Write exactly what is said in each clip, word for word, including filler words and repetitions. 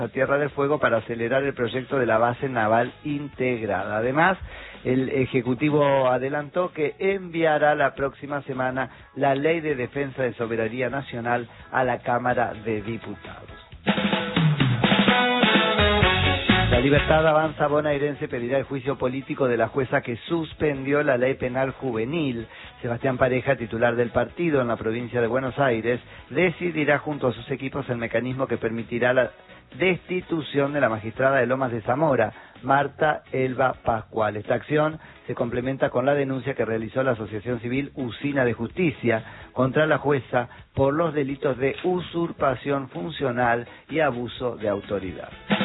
a Tierra del Fuego para acelerar el proyecto de la base naval integrada. Además, el Ejecutivo adelantó que enviará la próxima semana la Ley de Defensa de Soberanía Nacional a la Cámara de Diputados. La Libertad Avanza bonaerense pedirá el juicio político de la jueza que suspendió la ley penal juvenil. Sebastián Pareja, titular del partido en la provincia de Buenos Aires, decidirá junto a sus equipos el mecanismo que permitirá la destitución de la magistrada de Lomas de Zamora, Marta Elba Pascual. Esta acción se complementa con la denuncia que realizó la Asociación Civil Usina de Justicia contra la jueza por los delitos de usurpación funcional y abuso de autoridad.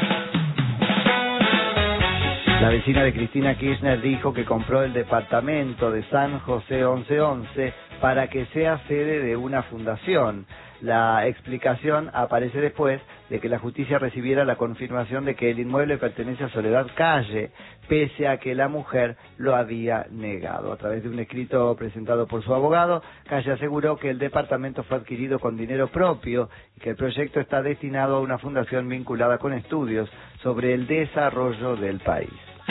La vecina de Cristina Kirchner dijo que compró el departamento de San José once once para que sea sede de una fundación. La explicación aparece después de que la justicia recibiera la confirmación de que el inmueble pertenece a Soledad Calle, pese a que la mujer lo había negado. A través de un escrito presentado por su abogado, Calle aseguró que el departamento fue adquirido con dinero propio y que el proyecto está destinado a una fundación vinculada con estudios sobre el desarrollo del país.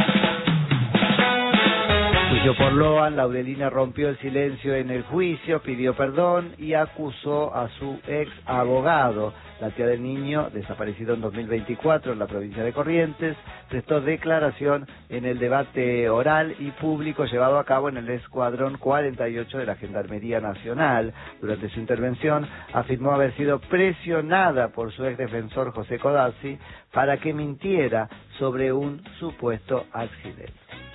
Juicio por Loan, Laudelina rompió el silencio en el juicio, pidió perdón y acusó a su ex abogado. La tía del niño, desaparecido en dos mil veinticuatro en la provincia de Corrientes, prestó declaración en el debate oral y público llevado a cabo en el Escuadrón cuarenta y ocho de la Gendarmería Nacional. Durante su intervención afirmó haber sido presionada por su ex defensor José Codazzi para que mintiera sobre un supuesto accidente.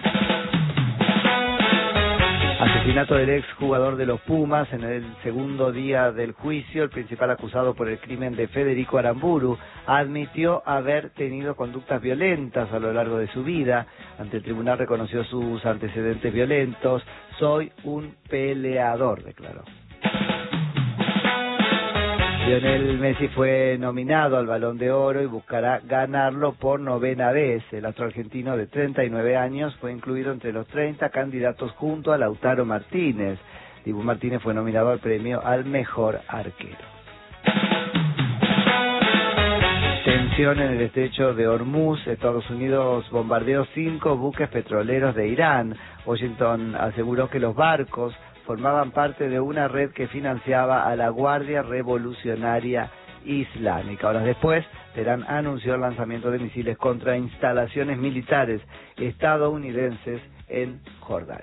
Asesinato del ex jugador de los Pumas. En el segundo día del juicio, el principal acusado por el crimen de Federico Aramburu admitió haber tenido conductas violentas a lo largo de su vida. Ante el tribunal reconoció sus antecedentes violentos. Soy un peleador, declaró. Lionel Messi fue nominado al Balón de Oro y buscará ganarlo por novena vez. El astro argentino de treinta y nueve años fue incluido entre los treinta candidatos junto a Lautaro Martínez. Dibu Martínez fue nominado al premio al mejor arquero. Tensión en el estrecho de Hormuz. Estados Unidos bombardeó cinco buques petroleros de Irán. Washington aseguró que los barcos formaban parte de una red que financiaba a la Guardia Revolucionaria Islámica. Horas después, Teherán anunció el lanzamiento de misiles contra instalaciones militares estadounidenses en Jordania.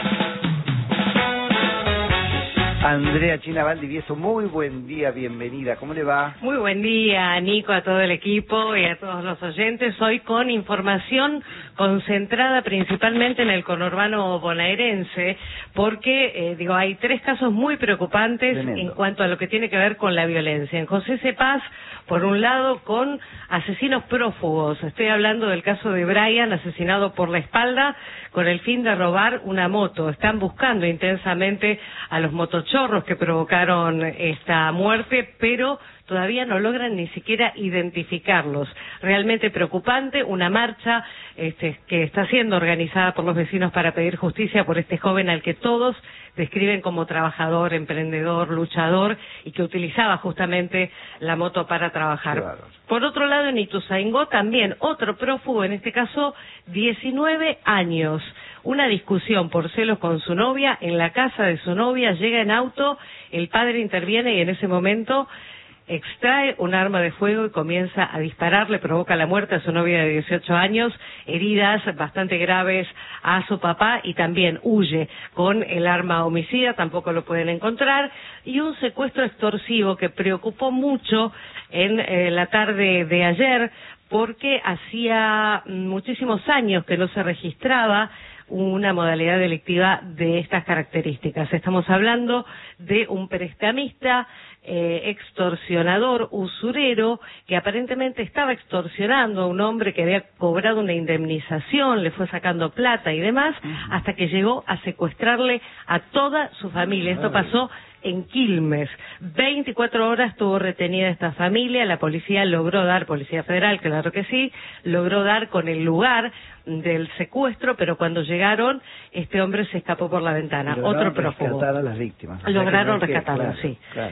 Andrea China Valdivieso, muy buen día, bienvenida, ¿cómo le va? Muy buen día, Nico, a todo el equipo y a todos los oyentes. Hoy con información concentrada principalmente en el conurbano bonaerense, porque, eh, digo, hay tres casos muy preocupantes Tremendo. En cuanto a lo que tiene que ver con la violencia. En José Cepaz, por un lado, con asesinos prófugos. Estoy hablando del caso de Brian, asesinado por la espalda con el fin de robar una moto. Están buscando intensamente a los motochorros que provocaron esta muerte, pero todavía no logran ni siquiera identificarlos. Realmente preocupante, una marcha este, que está siendo organizada por los vecinos para pedir justicia por este joven al que todos describen como trabajador, emprendedor, luchador y que utilizaba justamente la moto para trabajar. Claro. Por otro lado, en Ituzaingó también otro prófugo, en este caso diecinueve años. Una discusión por celos con su novia, en la casa de su novia, llega en auto, el padre interviene y en ese momento extrae un arma de fuego y comienza a disparar, le provoca la muerte a su novia de dieciocho años, heridas bastante graves a su papá y también huye con el arma homicida, tampoco lo pueden encontrar, y un secuestro extorsivo que preocupó mucho en eh, la tarde de ayer porque hacía muchísimos años que no se registraba una modalidad delictiva de estas características. Estamos hablando de un prestamista, eh, extorsionador, usurero, que aparentemente estaba extorsionando a un hombre que había cobrado una indemnización, le fue sacando plata y demás, uh-huh. hasta que llegó a secuestrarle a toda su familia. Esto pasó en Quilmes. veinticuatro horas estuvo retenida esta familia, la policía logró dar, Policía Federal, claro que sí, logró dar con el lugar del secuestro, pero cuando llegaron, este hombre se escapó por la ventana. Otro prófugo. Lograron rescatar a las víctimas. Lograron rescatarlo, sí. Claro. Estamos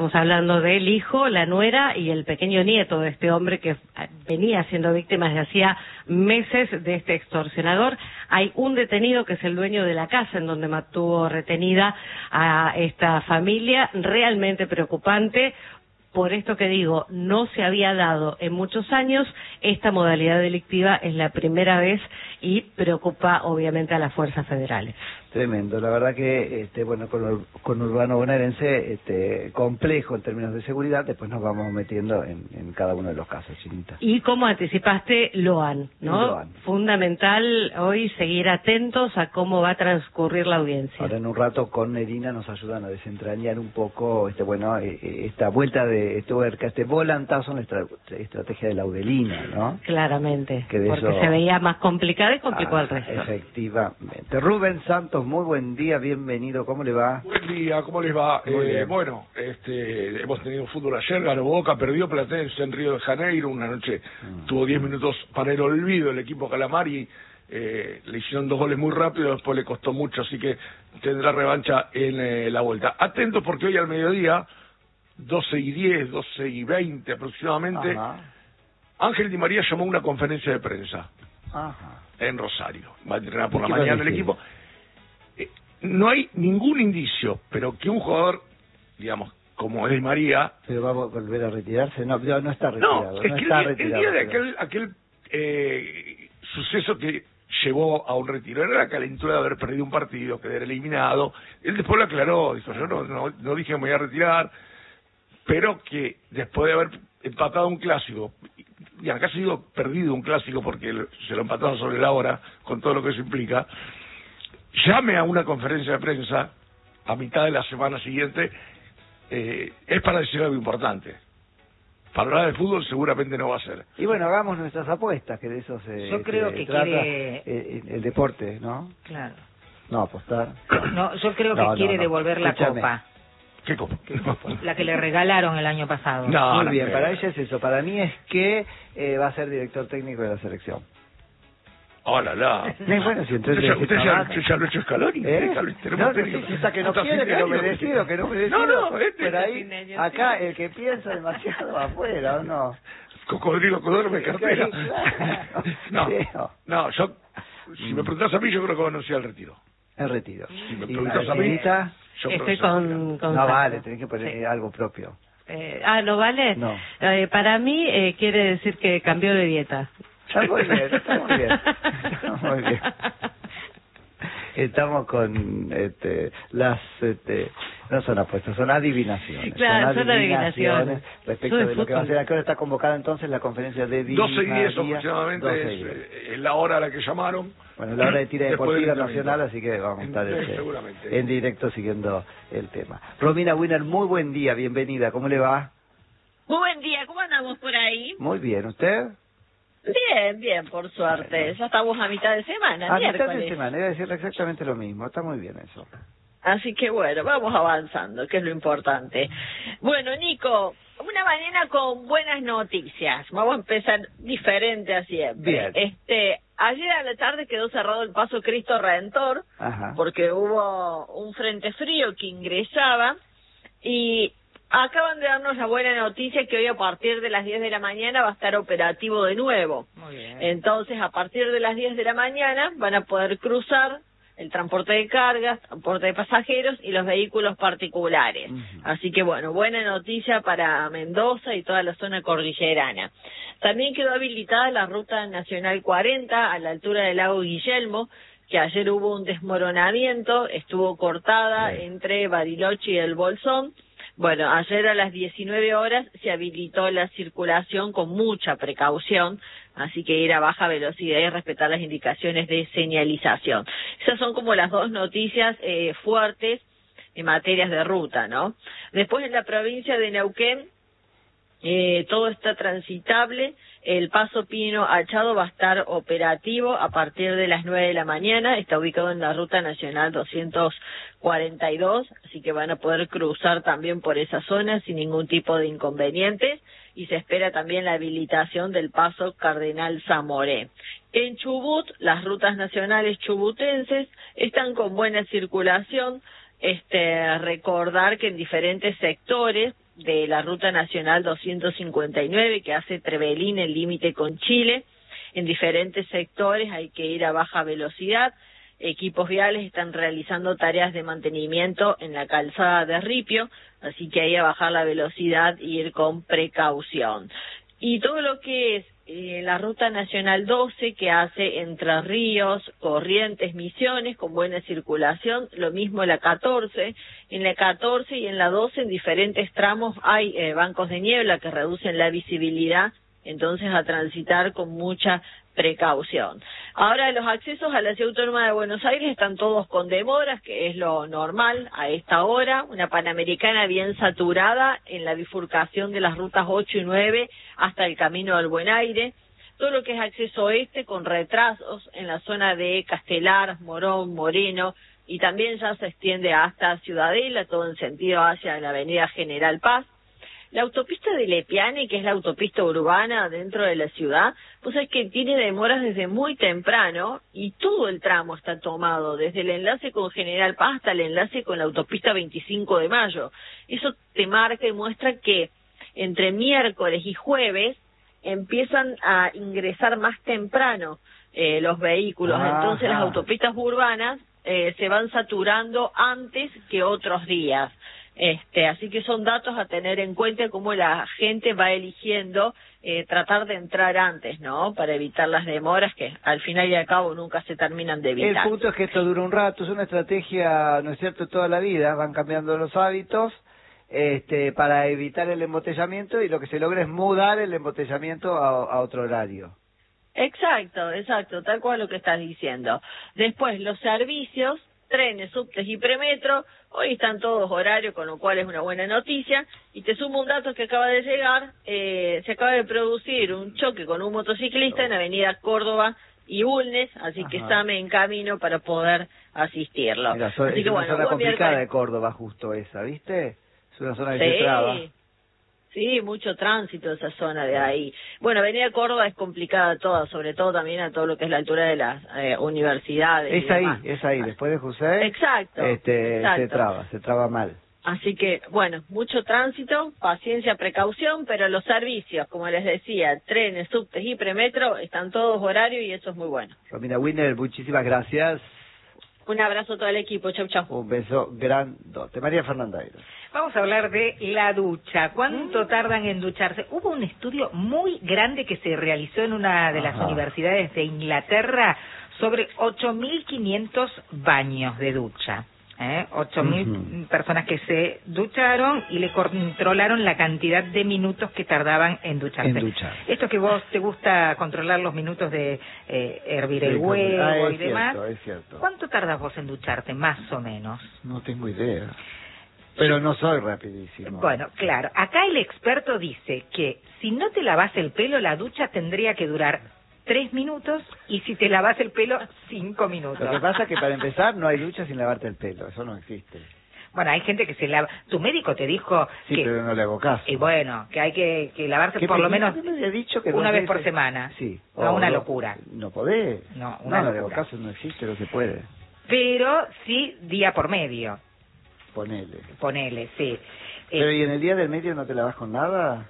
estamos hablando del hijo, la nuera y el pequeño nieto de este hombre que venía siendo víctima desde hacía meses de este extorsionador. Hay un detenido que es el dueño de la casa en donde mantuvo retenida a esta familia, realmente preocupante. Por esto que digo, no se había dado en muchos años, esta modalidad delictiva es la primera vez y preocupa obviamente a las fuerzas federales. Tremendo, la verdad que, este, bueno, con, con Urbano Bonaerense, este, complejo en términos de seguridad, después nos vamos metiendo en, en cada uno de los casos, Chinita. Y como anticipaste, Loan, ¿no? Loan. Fundamental hoy seguir atentos a cómo va a transcurrir la audiencia. Ahora en un rato con Nerina nos ayudan a desentrañar un poco, este, bueno, esta vuelta de tuerca, este volantazo en la estra estrategia de Laudelina, ¿no? Claramente, que de porque eso... se veía más complicada y complicó ah, al resto. Efectivamente. Rubén Santos, muy buen día, bienvenido, ¿cómo le va? Buen día, ¿cómo les va? Eh, bueno, este, hemos tenido fútbol ayer, ganó Boca, perdió Platense en Río de Janeiro, una noche mm. tuvo diez minutos para el olvido el equipo Calamari, eh, le hicieron dos goles muy rápido, después le costó mucho, así que tendrá revancha en eh, la vuelta. Atentos porque hoy al mediodía, doce y diez, doce y veinte aproximadamente, Ajá. Ángel Di María llamó una conferencia de prensa Ajá. en Rosario, va a entrenar por la mañana el equipo. No hay ningún indicio, pero que un jugador, digamos, como es Di María... ¿Pero va a volver a retirarse? No, no está retirado. No, es no que está el, retirado, el día de pero... aquel, aquel eh, suceso que llevó a un retiro, era la calentura de haber perdido un partido, quedar eliminado. Él después lo aclaró, dijo, yo no, no, no dije que me voy a retirar, pero que después de haber empatado un clásico, y acá se digo perdido un clásico porque se lo empataron sobre la hora, con todo lo que eso implica... llame a una conferencia de prensa a mitad de la semana siguiente, eh, es para decir algo importante. Para hablar de fútbol seguramente no va a ser. Y bueno, hagamos nuestras apuestas, que de eso se, yo creo se que trata quiere... el, el deporte, ¿no? Claro. No, apostar. No, yo creo que no, quiere no, no. devolver la Escúchame. copa. ¿Qué copa? La que le regalaron el año pasado. No, Muy no, bien, no, para no. ella es eso. Para mí es que eh, va a ser director técnico de la selección. Hola, la. Bueno, si entonces usted ya, usted ya, usted ya lo ha hecho Scaloni. ¿Eh? Tenemos No, no, técnico. sí, sí, está que no Hasta quiere, fin que de no año. merecido, que no merecido. No, no, este... Pero ahí, acá, el que piensa demasiado afuera, ¿o no? Cocodrilo que duerme cartera. No, no, yo, si me preguntas a mí, yo creo que va a anunciar el retiro. El retiro. Si me ¿Y preguntas la a mí, Chinita? yo Estoy creo que con, con No Santos. vale, tenés que poner Sí. algo propio. Eh, ah, ¿no vale? No. Eh, para mí eh, quiere decir que cambió de dieta. Está muy bien, está muy bien. Está muy bien. Estamos con este, las, este, no son apuestas, son adivinaciones. Claro, son adivinaciones. Respecto Son de lo que va a fútbol. ser. ¿A qué hora está convocada entonces la conferencia de Di doce y diez María? aproximadamente doce y es, diez. eh, es la hora a la que llamaron. Bueno, la hora de tira Después deportiva del entrenamiento. nacional, así que vamos a estar Sí, este, seguramente. en directo siguiendo el tema. Romina Winner, muy buen día, bienvenida, ¿cómo le va? Muy buen día, ¿cómo andamos por ahí? Muy bien, ¿usted? Bien, bien, por suerte. Bueno. Ya estamos a mitad de semana, A mitad miércoles. de semana, iba a decirle exactamente lo mismo, está muy bien eso. Así que bueno, vamos avanzando, que es lo importante. Bueno, Nico, una mañana con buenas noticias. Vamos a empezar diferente a siempre. Bien. Este, ayer a la tarde quedó cerrado el paso Cristo Redentor, Ajá. porque hubo un frente frío que ingresaba y acaban de darnos la buena noticia que hoy a partir de las diez de la mañana va a estar operativo de nuevo. Muy bien. Entonces, a partir de las diez de la mañana van a poder cruzar el transporte de cargas, transporte de pasajeros y los vehículos particulares. Ujú. Así que bueno, buena noticia para Mendoza y toda la zona cordillerana. También quedó habilitada la ruta nacional cuarenta a la altura del lago Guillermo, que ayer hubo un desmoronamiento, estuvo cortada Sí. entre Bariloche y el Bolsón. Bueno, ayer a las diecinueve horas se habilitó la circulación con mucha precaución, así que ir a baja velocidad y respetar las indicaciones de señalización. Esas son como las dos noticias eh, fuertes en materias de ruta, ¿no? Después en la provincia de Neuquén, eh, todo está transitable. El paso Pino Achado va a estar operativo a partir de las nueve de la mañana. Está ubicado en la ruta nacional doscientos cuarenta y dos, así que van a poder cruzar también por esa zona sin ningún tipo de inconvenientes. Y se espera también la habilitación del paso Cardenal Zamoré. En Chubut, las rutas nacionales chubutenses están con buena circulación. Este, recordar que en diferentes sectores de la Ruta Nacional doscientos cincuenta y nueve, que hace Trevelín, el límite con Chile. En diferentes sectores hay que ir a baja velocidad. Equipos viales están realizando tareas de mantenimiento en la calzada de Ripio, así que hay que bajar la velocidad e ir con precaución. Y todo lo que es eh, la Ruta Nacional doce, que hace Entre Ríos, Corrientes, Misiones, con buena circulación, lo mismo la catorce. En la catorce y en la doce, en diferentes tramos, hay eh, bancos de niebla que reducen la visibilidad, entonces a transitar con mucha precaución. Ahora, los accesos a la Ciudad Autónoma de Buenos Aires están todos con demoras, que es lo normal a esta hora. Una Panamericana bien saturada en la bifurcación de las rutas ocho y nueve hasta el Camino del Buen Aire. Todo lo que es acceso oeste con retrasos en la zona de Castelar, Morón, Moreno, y también ya se extiende hasta Ciudadela, todo en sentido hacia la avenida General Paz. La autopista de Lepiane, que es la autopista urbana dentro de la ciudad, pues es que tiene demoras desde muy temprano y todo el tramo está tomado, desde el enlace con General Paz hasta el enlace con la autopista veinticinco de mayo. Eso te marca y muestra que entre miércoles y jueves empiezan a ingresar más temprano eh, los vehículos, Ajá. Entonces las autopistas urbanas eh, se van saturando antes que otros días. Este, así que son datos a tener en cuenta, cómo la gente va eligiendo eh, tratar de entrar antes, ¿no? Para evitar las demoras que al final y al cabo nunca se terminan de evitar. El punto es que esto dura un rato, es una estrategia, ¿no es cierto?, toda la vida, van cambiando los hábitos este, para evitar el embotellamiento, y lo que se logra es mudar el embotellamiento a, a otro horario. Exacto, exacto, tal cual lo que estás diciendo. Después, los servicios, trenes, subtes y premetro, hoy están todos horarios, con lo cual es una buena noticia. Y te sumo un dato que acaba de llegar, eh, se acaba de producir un choque con un motociclista en Avenida Córdoba y Bulnes, así Ajá. que estame en camino para poder asistirlo. Mira, so, así es que, una bueno, zona complicada miércoles. de Córdoba justo esa, ¿viste? Es una zona que sí. se traba. Sí, mucho tránsito esa zona de ahí. Bueno, Avenida Córdoba es complicada toda, sobre todo también a todo lo que es la altura de las eh, universidades. Es ahí, es ahí, después de José. Exacto, este, exacto. Se traba, se traba mal. Así que, bueno, mucho tránsito, paciencia, precaución, pero los servicios, como les decía, trenes, subtes y premetro, están todos horarios y eso es muy bueno. Romina Winner, muchísimas gracias. Un abrazo a todo el equipo, chau, chau. Un beso grandote. María Fernanda Ayros. Vamos a hablar de la ducha. ¿Cuánto tardan en ducharse? Hubo un estudio muy grande que se realizó en una de las Ajá. universidades de Inglaterra sobre ocho mil quinientos baños de ducha. ¿eh? ocho mil uh-huh. personas que se ducharon y le controlaron la cantidad de minutos que tardaban en ducharse. En duchar. Esto que vos te gusta controlar los minutos de eh, hervir sí, el huevo ah, y demás. Cierto, es cierto. ¿Cuánto tardas vos en ducharte, más o menos? No tengo idea. Pero no soy rapidísimo. Bueno, claro. Acá el experto dice que si no te lavas el pelo, la ducha tendría que durar tres minutos, y si te lavas el pelo, cinco minutos. Lo que pasa es que para empezar no hay ducha sin lavarte el pelo, eso no existe. Bueno, hay gente que se lava. Tu médico te dijo sí, que... pero no le hago caso. Y bueno, que hay que, que lavarse por lo menos me había dicho que una vez vez por semana. Sí. No, oh, una no, locura. No podés. No, una no, no le locura. hago caso, no existe, no se puede. Pero sí día por medio. Ponele. Ponele, sí. Pero eh, ¿y en el día del medio no te lavas con nada?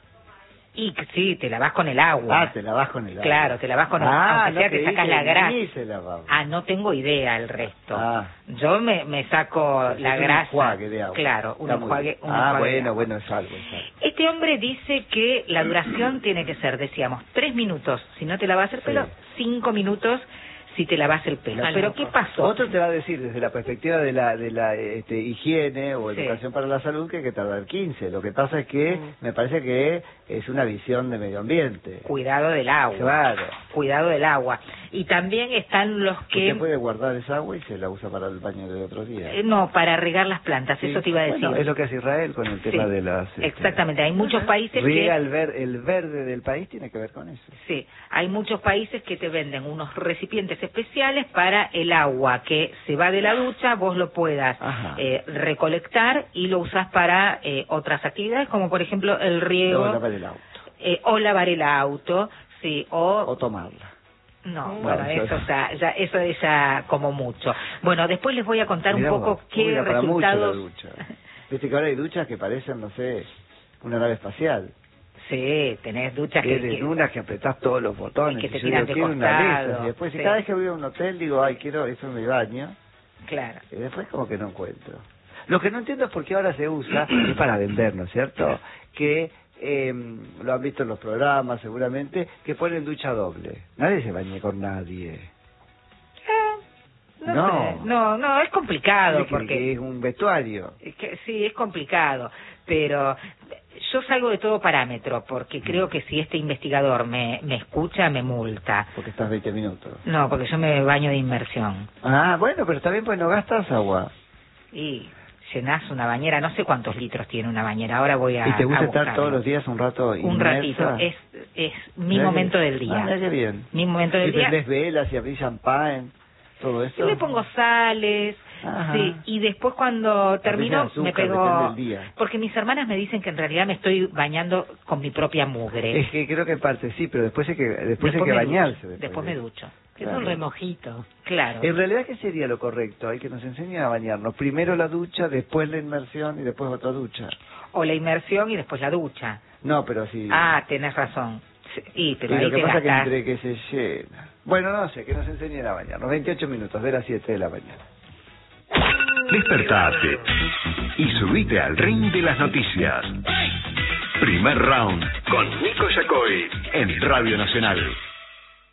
Y sí, te lavas con el agua. Ah, te lavas con el agua. Claro, te lavas con el agua. Ah, aunque sea no te sacas la grasa. Se lavaba. Ah, no tengo idea el resto. Ah. Yo me, me saco es la un grasa. enjuague de agua. Claro, un Está muy enjuague. bien. Un ah, enjuague de bueno, agua. bueno, es algo, es algo. Este hombre dice que la duración tiene que ser, decíamos, tres minutos si no te lavas el pelo, Sí. cinco minutos si te lavas el pelo. Ah, Pero loco. ¿qué pasó? Otro te va a decir desde la perspectiva de la de la este, higiene o Sí. educación para la salud que hay que tardar quince. Lo que pasa es que Mm. me parece que es una visión de medio ambiente. Cuidado del agua. Claro. Cuidado del agua. Y también están los que... Usted puede guardar esa agua y se la usa para el baño del otro día. Eh, No, para regar las plantas, Sí. eso te iba a decir. Bueno, es lo que hace Israel con el tema Sí. de las... este, Exactamente, hay muchos países riega que... el, ver, el verde del país tiene que ver con eso. Sí, hay muchos países que te venden unos recipientes especiales para el agua que se va de la ducha, vos lo puedas Ajá. eh, recolectar y lo usás para eh, otras actividades, como por ejemplo el riego Luego lavar el auto. eh, o lavar el auto, sí, o... O tomarla. No, No, bueno, eso eso, es- ya, ya, eso es ya como mucho. Bueno, después les voy a contar Mirá un poco vos, qué uy, da para mucho la resultados... ducha. Viste que ahora hay duchas que parecen, no sé, una nave espacial. Sí, tenés duchas que... Tienes unas que apretás todos los botones. Que te y yo tiran digo, de quiero una de costado. esas. Y después, Sí. si cada vez que voy a un hotel, digo, ay, quiero, eso es mi baño. Claro. Y después como que no encuentro. Lo que no entiendo es por qué ahora se usa, es para vender, ¿no es cierto? Que, eh, lo han visto en los programas seguramente, que ponen ducha doble. Nadie se baña con nadie. No, No. sé. no, no, es complicado Es que- porque que es un vestuario. es que sí, es complicado, pero yo salgo de todo parámetro porque creo que si este investigador me, me escucha, me multa. Porque estás veinte minutos. No, porque yo me baño de inmersión Ah, bueno, pero está bien, pues no gastas agua. y llenás una bañera, no sé cuántos litros tiene una bañera, ahora voy a ¿Y te gusta a estar buscarlo. todos los días un rato Un inmersa? ratito, es, es mi Mirá momento que- del día. Ah, mirá qué bien. Mi momento del Y día. prendés velas y abrís champán, todo eso. Yo le pongo sales, Ajá. sí, y después cuando termino azúcar, me depende pego... del día. Porque mis hermanas me dicen que en realidad me estoy bañando con mi propia mugre. Es que creo que en parte sí, pero después hay que, después hay que me bañarse. ducho, Después, después de- me ducho. Es Claro. un remojito. Claro. En realidad, ¿qué sería lo correcto? Hay que nos enseñen a bañarnos. Primero la ducha, después la inmersión y después otra ducha. O la inmersión y después la ducha. No, pero sí. Ah, tenés razón. Sí, pero y ahí lo que te pasa es que gastás. entre que se llena. Bueno, no sé, que nos enseñen a bañarnos. veintiocho minutos, de las siete de la mañana. Despertate y subite al ring de las noticias. Primer round con Nico Yacoy en Radio Nacional.